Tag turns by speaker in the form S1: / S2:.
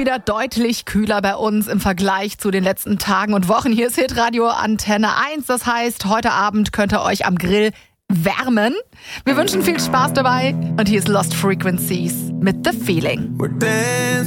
S1: wieder deutlich kühler bei uns im Vergleich zu den letzten Tagen und Wochen. Hier ist Hitradio Antenne 1. Das heißt, heute Abend könnt ihr euch am Grill wärmen. Wir wünschen viel Spaß dabei. Und hier ist Lost Frequencies mit The Feeling.